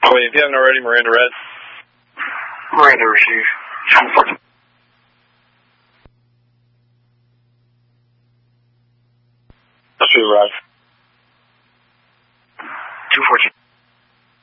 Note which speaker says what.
Speaker 1: Wait, if you haven't already, Miranda Red.
Speaker 2: Miranda receive.
Speaker 1: That's true, Raj.